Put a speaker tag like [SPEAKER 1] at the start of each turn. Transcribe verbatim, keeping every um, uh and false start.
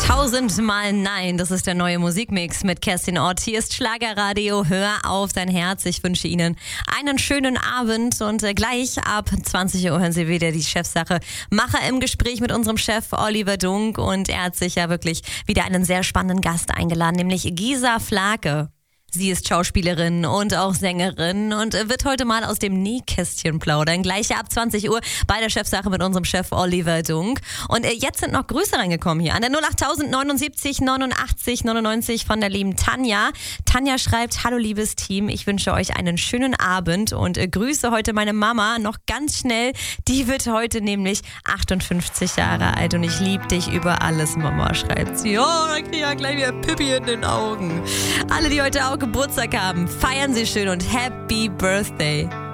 [SPEAKER 1] Tausendmal Nein, das ist der neue Musikmix mit Kerstin Ott. Hier ist Schlagerradio, hör auf dein Herz. Ich wünsche Ihnen einen schönen Abend und äh, gleich ab zwanzig Uhr hören Sie wieder die Chefsache Macher im Gespräch mit unserem Chef Oliver Dunk und er hat sich ja wirklich wieder einen sehr spannenden Gast eingeladen, nämlich Gisa Flake. Sie ist Schauspielerin und auch Sängerin und wird heute mal aus dem Nähkästchen plaudern. Gleich ab zwanzig Uhr bei der Chefsache mit unserem Chef Oliver Dunk. Und jetzt sind noch Grüße reingekommen hier an der null acht neunundsiebzig neunundachtzig neunundneunzig von der lieben Tanja. Tanja schreibt: Hallo liebes Team, ich wünsche euch einen schönen Abend und grüße heute meine Mama noch ganz schnell. Die wird heute nämlich achtundfünfzig Jahre alt und ich liebe dich über alles, Mama, schreibt sie. Oh, da kriege ich ja gleich wieder Pippi in den Augen. Alle, die heute auch Geburtstag haben, feiern Sie schön und Happy Birthday.